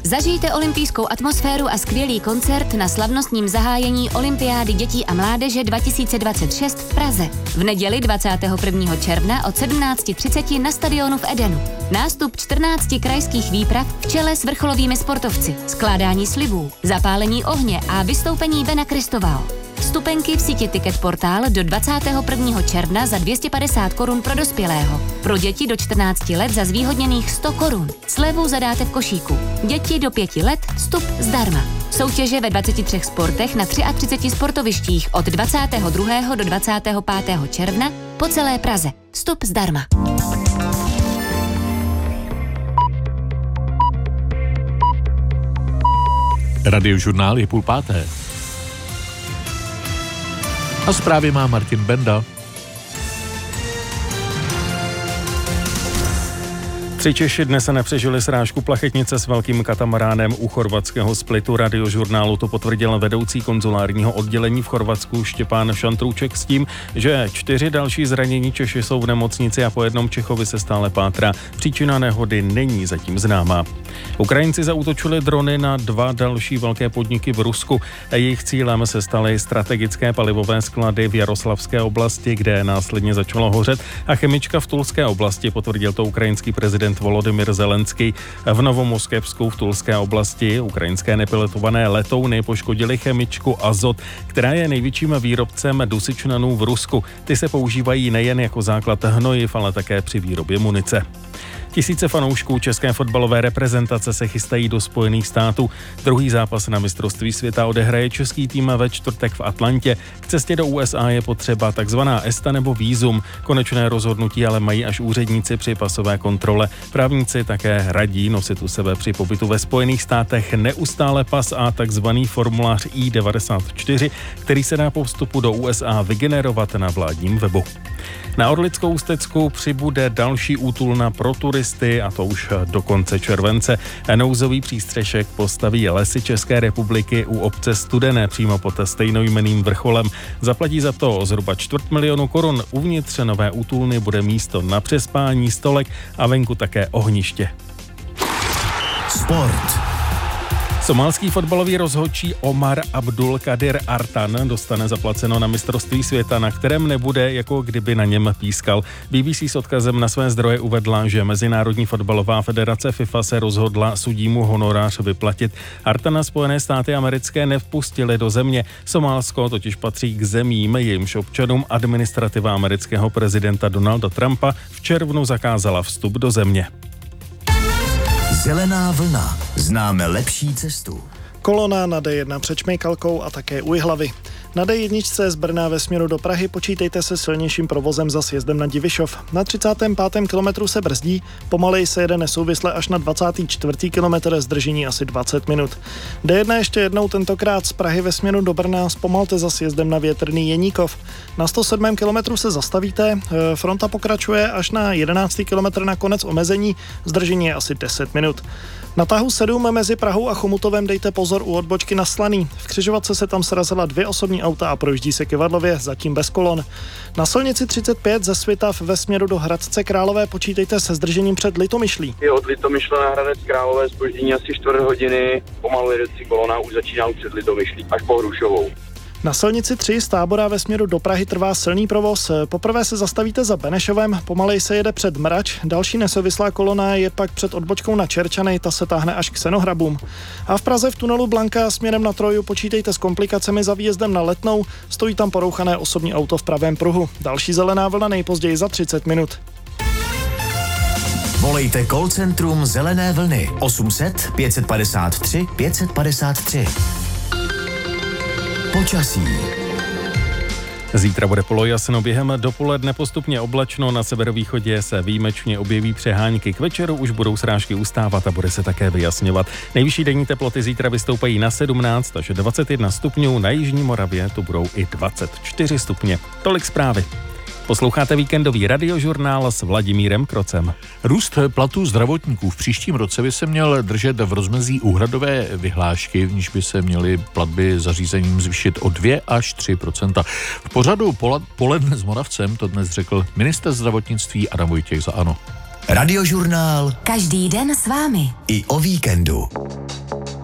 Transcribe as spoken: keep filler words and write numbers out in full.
Zažijte olympijskou atmosféru a skvělý koncert na slavnostním zahájení Olympiády dětí a mládeže dva tisíce dvacet šest v Praze. V neděli dvacátého prvního června od sedmnáct třicet na stadionu v Edenu. Nástup čtrnácti krajských výprav v čele s vrcholovými sportovci, skládání slibů, zapálení ohně a vystoupení Bena Kristoval. Vstupenky v síti Ticket Portál do dvacátého prvního června za dvě stě padesát korun pro dospělého. Pro děti do čtrnácti let za zvýhodněných sto korun. Slevu zadáte v košíku. Děti do pěti let vstup zdarma. Soutěže ve dvaceti třech sportech na třiceti třech sportovištích od dvacátého druhého do dvacátého pátého června po celé Praze. Vstup zdarma. Radiožurnál je půl páté. A zprávy má Martin Benda. Tři Češi dnes se nepřežili srážku plachetnice s velkým katamaránem u chorvatského Splitu. Radiožurnálu to potvrdil vedoucí konzulárního oddělení v Chorvatsku Štěpán Šantrůček s tím, že čtyři další zranění Češi jsou v nemocnici a po jednom Čechovi se stále pátrá. Příčina nehody není zatím známá. Ukrajinci zaútočili drony na dva další velké podniky v Rusku. Jejich cílem se staly strategické palivové sklady v Jaroslavské oblasti, kde následně začalo hořet, a chemička v Tulské oblasti, potvrdil to ukrajinský prezident Volodymyr Zelenský. V Novomoskevsku v Tulské oblasti ukrajinské nepilotované letouny poškodily chemičku Azot, která je největším výrobcem dusičnanů v Rusku. Ty se používají nejen jako základ hnojiv, ale také při výrobě munice. Tisíce fanoušků české fotbalové reprezentace se chystají do Spojených států. Druhý zápas na mistrovství světa odehraje český tým ve čtvrtek v Atlantě. K cestě do U S A je potřeba takzvaná ESTA nebo vízum. Konečné rozhodnutí ale mají až úředníci při pasové kontrole. Právníci také radí nosit u sebe při pobytu ve Spojených státech neustále pas a takzvaný formulář I devadesát čtyři, který se dá po vstupu do U S A vygenerovat na vládním webu. Na Orlickou Ústecku přibude další útulna pro turisty, a to už do konce července. Nouzový přístřešek postaví Lesy České republiky u obce Studené přímo pod stejnojmenným vrcholem. Zaplatí za to zhruba čtvrt milionu korun. Uvnitř nové útulny bude místo na přespání, stolek a venku také ohniště. Sport. Somálský fotbalový rozhodčí Omar Abdul Kadir Artan dostane zaplaceno na mistrovství světa, na kterém nebude, jako kdyby na něm pískal. B B C s odkazem na své zdroje uvedla, že Mezinárodní fotbalová federace FIFA se rozhodla sudímu honorář vyplatit. Artana Spojené státy americké nevpustily do země. Somálsko totiž patří k zemím, jejímž občanům administrativa amerického prezidenta Donalda Trumpa v červnu zakázala vstup do země. Zelená vlna. Známe lepší cestu. Kolona na D jedna před Šmejkalkou a také u Jihlavy. Na D jedna z Brna ve směru do Prahy počítejte se silnějším provozem za sjezdem na Divišov. Na třicátém pátém kilometru se brzdí, pomaleji se jede nesouvisle až na dvacátém čtvrtém kilometru, zdržení asi dvacet minut. D jedna ještě jednou, tentokrát z Prahy ve směru do Brna, zpomalte za sjezdem na Větrný Jeníkov. Na sto sedmém kilometru se zastavíte, fronta pokračuje až na jedenáctý kilometr na konec omezení, zdržení je asi deset minut. Na tahu sedm mezi Prahou a Chomutovem dejte pozor u odbočky na Slaný. V křižovatce se tam srazila dvě osobní auta a projíždí se Kyvadlově, zatím bez kolon. Na silnici třicet pět ze Svitav ve směru do Hradce Králové počítejte se zdržením před Litomyšlí. Je od Litomyšle na Hradec Králové zpoždění asi čtvrt hodiny, pomalu jedoucí kolona už začíná před Litomyšlí až po Hrušovou. Na silnici tři z Tábora ve směru do Prahy trvá silný provoz. Poprvé se zastavíte za Benešovem, pomalej se jede před Mrač, další nesouvislá kolona je pak před odbočkou na Čerčany, ta se táhne až k Senohrabům. A v Praze v tunelu Blanka směrem na Troju počítejte s komplikacemi za výjezdem na Letnou, stojí tam porouchané osobní auto v pravém pruhu. Další zelená vlna nejpozději za třicet minut. Volejte call centrum Zelené vlny osm set pět padesát tři pět padesát tři. Počasí. Zítra bude polojasno, během dopoledne postupně oblačno, na severovýchodě se výjimečně objeví přehánky. K večeru už budou srážky ustávat a bude se také vyjasňovat. Nejvyšší denní teploty zítra vystoupají na sedmnáct až dvacet jedna stupňů, na jižní Moravě to budou i dvacet čtyři stupně. Tolik zprávy. Posloucháte víkendový radiožurnál s Vladimírem Krocem. Růst platů zdravotníků v příštím roce by se měl držet v rozmezí úhradové vyhlášky, v níž by se měly platby zařízením zvýšit o dvě až tři procenta. V pořadu Poledne s Moravcem to dnes řekl ministr zdravotnictví Adam Vojtěch za ANO. Radiožurnál každý den s vámi. I o víkendu.